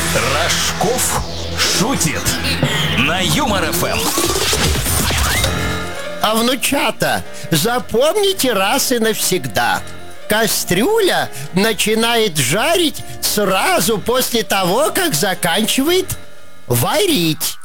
Рожков шутит на Юмор ФМ. А внучата, запомните раз и навсегда: кастрюля начинает жарить сразу после того, как заканчивает варить.